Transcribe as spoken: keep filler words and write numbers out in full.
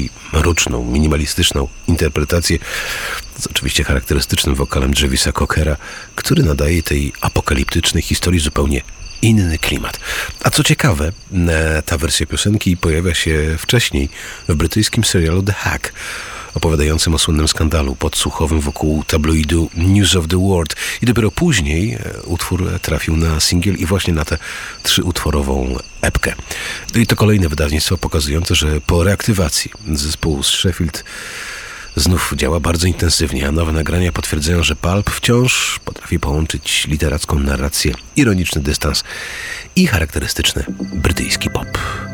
mroczną, minimalistyczną interpretację z oczywiście charakterystycznym wokalem Javisa Cockera, który nadaje tej apokaliptycznej historii zupełnie inny klimat. A co ciekawe, ta wersja piosenki pojawia się wcześniej w brytyjskim serialu The Hack, opowiadającym o słynnym skandalu podsłuchowym wokół tabloidu News of the World. I dopiero później utwór trafił na singiel i właśnie na tę trzyutworową epkę. I to kolejne wydawnictwo pokazujące, że po reaktywacji zespołu z Sheffield znów działa bardzo intensywnie, a nowe nagrania potwierdzają, że Pulp wciąż potrafi połączyć literacką narrację, ironiczny dystans i charakterystyczny brytyjski pop.